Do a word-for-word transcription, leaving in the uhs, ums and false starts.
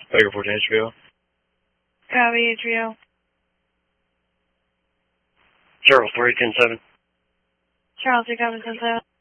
Baker fourteen H B O. Copy, H B O. Charles three ten seven. Charles, you copy ten seven.